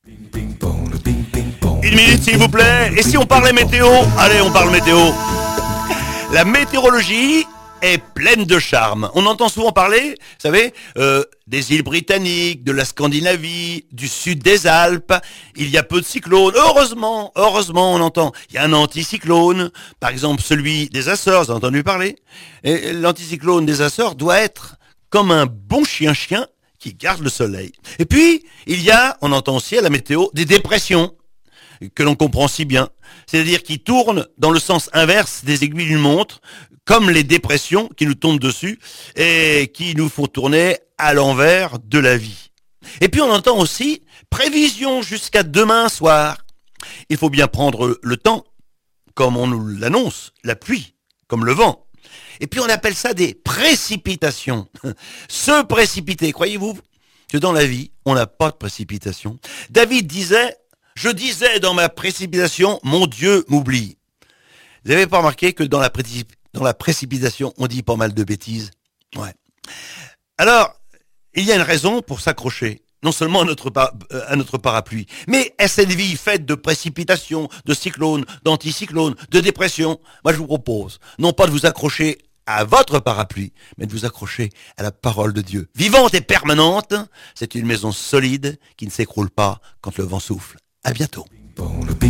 Une minute s'il vous plaît. Et si on parlait météo? Allez, on parle météo. La météorologie est pleine de charme. On entend souvent parler, vous savez, des îles britanniques, de la Scandinavie, du sud des Alpes. Il y a peu de cyclones. Heureusement, on entend. Il y a un anticyclone, par exemple celui des Açores, vous avez entendu parler? Et l'anticyclone des Açores doit être comme un bon chien qui garde le soleil. Et puis, il y a, on entend aussi à la météo, des dépressions que l'on comprend si bien, c'est-à-dire qui tournent dans le sens inverse des aiguilles d'une montre, comme les dépressions qui nous tombent dessus et qui nous font tourner à l'envers de la vie. Et puis on entend aussi prévision jusqu'à demain soir. Il faut bien prendre le temps, comme on nous l'annonce, la pluie, comme le vent. Et puis on appelle ça des précipitations. Se précipiter, croyez-vous que dans la vie, on n'a pas de précipitation? David disait: je disais dans ma précipitation, mon Dieu m'oublie. Vous n'avez pas remarqué que dans la précipitation, on dit pas mal de bêtises? Ouais. Alors, il y a une raison pour s'accrocher, non seulement à notre parapluie, mais à cette vie faite de précipitations, de cyclones, d'anticyclones, de dépressions. Moi, je vous propose, non pas de vous accrocher à votre parapluie, mais de vous accrocher à la parole de Dieu. Vivante et permanente, c'est une maison solide qui ne s'écroule pas quand le vent souffle. À bientôt.